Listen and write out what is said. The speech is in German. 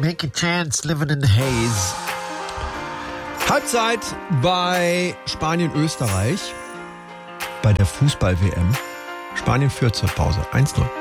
make a chance, living in the haze. Halbzeit bei Spanien-Österreich bei der Fußball-WM. Spanien führt zur Pause 1-0.